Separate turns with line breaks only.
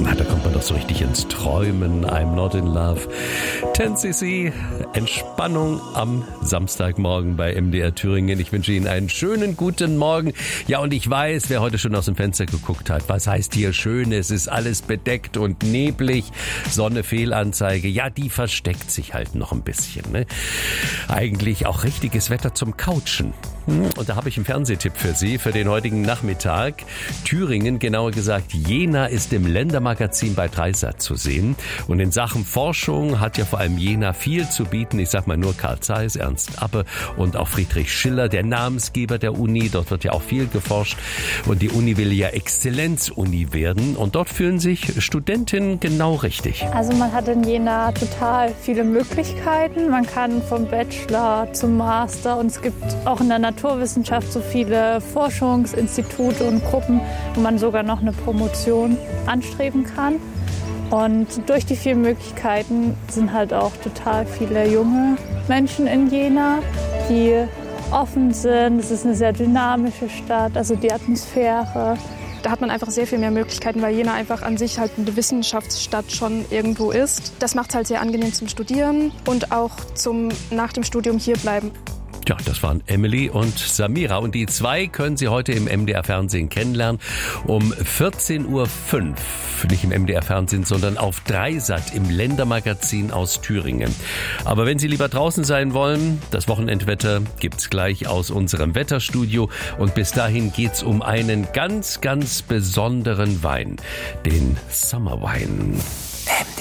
Da kommt man doch so richtig ins Träumen. I'm not in love. 10cc, Entspannung am Samstagmorgen bei MDR Thüringen. Ich wünsche Ihnen einen schönen guten Morgen. Ja, und ich weiß, wer heute schon aus dem Fenster geguckt hat, was heißt hier schön? Es ist alles bedeckt und neblig. Sonne, Fehlanzeige. Ja, die versteckt sich halt noch ein bisschen. Ne? Eigentlich auch richtiges Wetter zum Couchen. Und da habe ich einen Fernsehtipp für Sie für den heutigen Nachmittag. Thüringen, genauer gesagt Jena, ist im Ländermagazin bei Dreisat zu sehen. Und in Sachen Forschung hat ja vor allem Jena viel zu bieten. Ich sag mal nur Carl Zeiss, Ernst Abbe und auch Friedrich Schiller, der Namensgeber der Uni. Dort wird ja auch viel geforscht. Und die Uni will ja Exzellenzuni werden. Und dort fühlen sich Studentinnen genau richtig.
Also man hat in Jena total viele Möglichkeiten. Man kann vom Bachelor zum Master und es gibt auch in der Naturwissenschaft so viele Forschungsinstitute und Gruppen, wo man sogar noch eine Promotion anstreben kann. Und durch die vielen Möglichkeiten sind halt auch total viele junge Menschen in Jena, die offen sind. Es ist eine sehr dynamische Stadt, also die Atmosphäre.
Da hat man einfach sehr viel mehr Möglichkeiten, weil Jena einfach an sich halt eine Wissenschaftsstadt schon irgendwo ist. Das macht es halt sehr angenehm zum Studieren und auch zum nach dem Studium hierbleiben.
Ja, das waren Emily und Samira. Und die zwei können Sie heute im MDR-Fernsehen kennenlernen. Um 14.05 Uhr. Nicht im MDR-Fernsehen, sondern auf Dreisat im Ländermagazin aus Thüringen. Aber wenn Sie lieber draußen sein wollen, das Wochenendwetter gibt's gleich aus unserem Wetterstudio. Und bis dahin geht's um einen ganz, ganz besonderen Wein. Den Summer Wine.